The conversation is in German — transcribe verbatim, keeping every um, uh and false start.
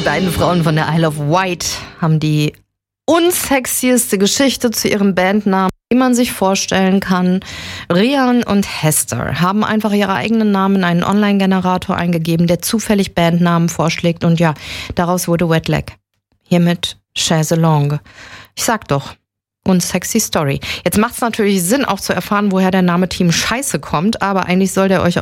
beiden Frauen von der Isle of Wight haben die unsexieste Geschichte zu ihrem Bandnamen, die man sich vorstellen kann. Rian und Hester haben einfach ihre eigenen Namen in einen Online-Generator eingegeben, der zufällig Bandnamen vorschlägt. Und ja, daraus wurde Wet Leg. Hiermit Chaise Longue. Ich sag doch, unsexy Story. Jetzt macht es natürlich Sinn, auch zu erfahren, woher der Name Team Scheiße kommt, aber eigentlich soll der euch auch